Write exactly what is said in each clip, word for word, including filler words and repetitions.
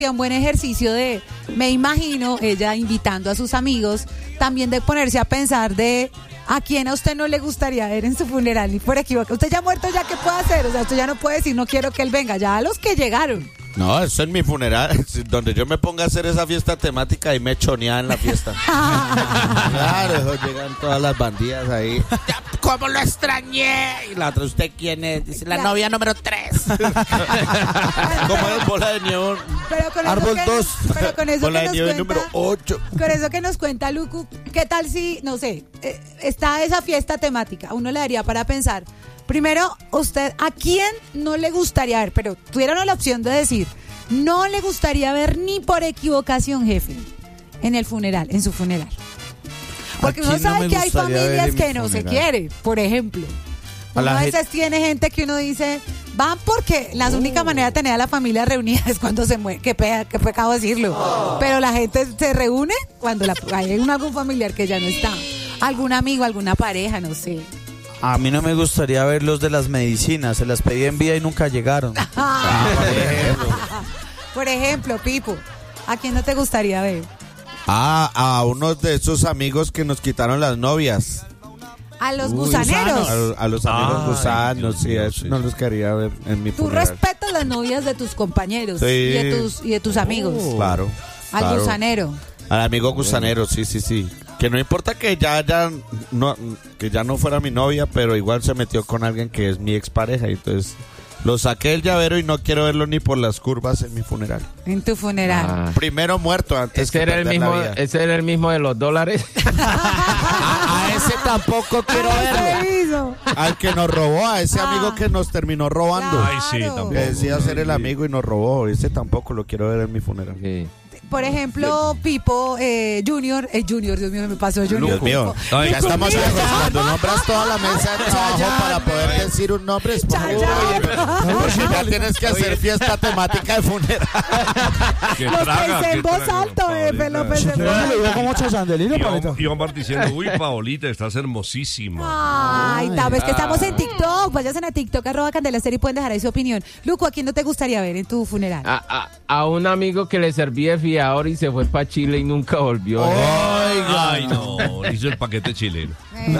un buen ejercicio de, me imagino, ella invitando a sus amigos, también de ponerse a pensar de a quién a usted no le gustaría ver en su funeral, ni por equivoco. Usted ya ha muerto, ¿ya qué puede hacer? O sea, usted ya no puede decir, no quiero que él venga, ya a los que llegaron. No, eso en mi funeral, donde yo me ponga a hacer esa fiesta temática y me chonea en la fiesta. Claro, eso llegan todas las bandidas ahí. ¿Cómo lo extrañé? Y la otra, ¿usted quién es? Dice, la novia número tres. ¿Cómo es? Bola de nieve. Pero con Árbol eso que, dos. Pero con eso Bola que de nos nieve cuenta, número ocho. Con eso que nos cuenta Lucu, ¿qué tal si, no sé, eh, está esa fiesta temática? Uno le daría para pensar. Primero, usted, ¿a quién no le gustaría ver? Pero tuvieron la opción de decir, no le gustaría ver ni por equivocación, jefe, en el funeral, en su funeral. Porque uno sabe no que hay familias que no se quiere, por ejemplo. Uno a, a veces gente... tiene gente que uno dice, van porque la oh. única manera de tener a la familia reunida es cuando se muere, qué, pe- qué pecado decirlo. Oh. Pero la gente se reúne cuando la, hay un, algún familiar que ya no está. Algún amigo, alguna pareja, no sé. A mí no me gustaría ver los de las medicinas, se las pedí en vida y nunca llegaron. Ah, por ejemplo. Por ejemplo, Pipo, ¿a quién no te gustaría ver? Ah, a unos de esos amigos que nos quitaron las novias. A los Uy, gusaneros. A, a los amigos Ay, gusanos, sí, a eso no los quería ver en mi Tú funeral. respetas las novias de tus compañeros sí. y, de tus, y de tus amigos. Oh, claro. Al claro. gusanero. Al amigo gusanero, sí, sí, sí. Que no importa que ya, ya no, que ya no fuera mi novia, pero igual se metió con alguien que es mi expareja. Y entonces lo saqué del llavero y no quiero verlo ni por las curvas en mi funeral. En tu funeral. Ah. Primero muerto antes ese que era el mismo, la vida. Ese era el mismo de los dólares. a, a ese tampoco quiero verlo. Al que nos robó, a ese ah. amigo que nos terminó robando. Claro. Ay, sí, tampoco. Que decía ser el amigo y nos robó. Ese tampoco lo quiero ver en mi funeral. Sí. Por ejemplo, Pipo, eh, Junior, eh, Junior, Dios mío, me pasó Junior. Dios mío, Ay, ya estamos viejos. Cuando nombras toda la mesa de trabajo Chayán. para poder decir un nombre, es por porque ya tienes que hacer fiesta temática de funeral. Los pensé en voz alta, jefe, lo pensé en voz alta. Lo digo como Chayandelino, Paolita. Y Omar diciendo, uy, Paolita, estás hermosísima. Ay, tal vez que estamos en TikTok. Vayan a TikTok, arroba Candelaster y pueden dejar ahí su opinión. Luco, ¿a quién no te gustaría ver en tu funeral? A, a, a un amigo que le serví de fiador y se fue para Chile y nunca volvió. Oiga. Ay, no, hizo el paquete chileno. Eh.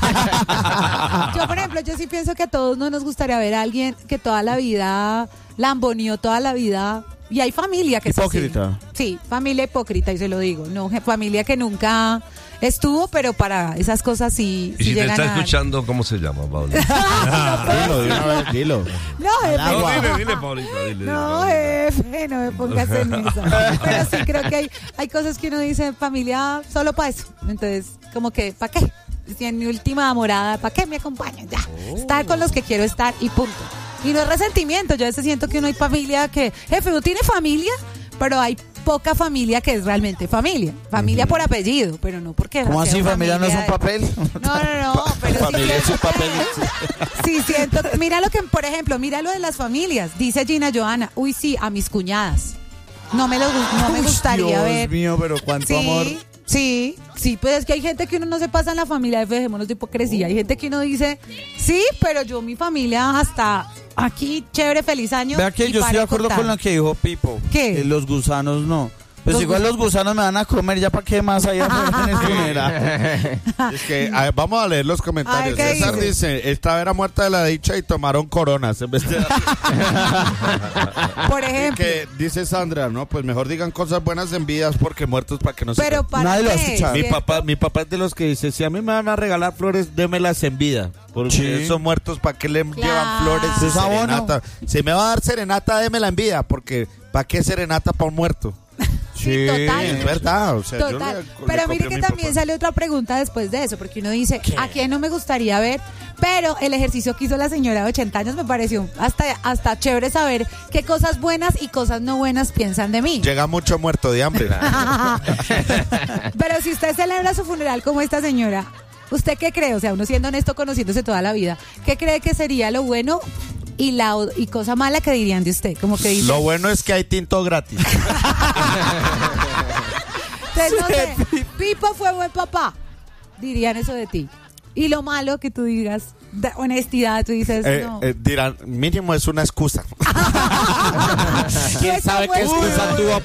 Yo, por ejemplo, yo sí pienso que a todos no nos gustaría ver a alguien que toda la vida lamboneó toda la vida. Y hay familia que hipócrita. Sí, sí, familia hipócrita, y se lo digo. No, familia que nunca estuvo, pero para esas cosas sí, ¿Y sí si te llegan está a... escuchando, cómo se llama, Paulita? Dilo, de una vez, dilo. No, jefe. No, dile, dile, Paulita, dile. No, jefe, no me pongas en eso. Pero sí creo que hay, hay cosas que uno dice, familia, solo para eso. Entonces, como que, ¿para qué? Si en mi última morada, ¿para qué me acompañan? Ya, oh. Estar con los que quiero estar y punto. Y no es resentimiento, yo a veces siento que uno hay familia que, jefe, uno tiene familia, pero hay poca familia que es realmente familia. Familia uh-huh. por apellido, pero no porque... ¿Cómo así, familia, familia no es un papel? No, no, no, pero familia sí es un papel. Sí, siento, mira lo que, por ejemplo, mira lo de las familias, dice Gina Johanna, uy, sí, a mis cuñadas. No me, lo, no me gustaría Dios ver. Dios mío, pero cuánto sí, amor. Sí, sí, pues es que hay gente que uno no se pasa en la familia, dejémonos de hipocresía. Hay gente que uno dice, sí, pero yo, mi familia, hasta aquí, chévere, feliz año. Vea que yo estoy de acuerdo con lo que dijo Pipo. ¿Qué? Que los gusanos no. Pues los igual gus- los gusanos me van a comer, ya para qué más hay afuera en el funeral. Es que, a ver, vamos a leer los comentarios. Ay, César dice? dice, esta era muerta de la dicha y tomaron coronas en vez de... Por ejemplo. Que dice Sandra, no, pues mejor digan cosas buenas en vidas porque muertos para que no se... Pero para Nadie lo ha qué, escuchado. Mi ¿cierto? papá, mi papá es de los que dice, si a mí me van a regalar flores, démelas en vida. Porque Sí. son muertos, ¿para qué le Claro. llevan flores de Es abono. serenata? Si me va a dar serenata, démela en vida, porque ¿para qué serenata para un muerto? Sí, total. Es verdad, o sea, yo Total. le- le Pero copio mire a que mi también papá. sale otra pregunta después de eso, porque uno dice, ¿a quién no me gustaría ver? Pero el ejercicio que hizo la señora de ochenta años me pareció hasta, hasta chévere saber qué cosas buenas y cosas no buenas piensan de mí. Llega mucho muerto de hambre. Pero si usted celebra su funeral como esta señora, ¿usted qué cree? O sea, uno siendo honesto, conociéndose toda la vida, ¿qué cree que sería lo bueno y la y cosa mala que dirían de usted? Como que dice, Lo bueno es que hay tinto gratis. entonces, no sé, Pipo fue buen papá, dirían eso de ti. Y lo malo que tú digas de honestidad, tú dices, Eh, no. eh, dirán, mínimo es una excusa. ¿Quién sabe qué excusa tuvo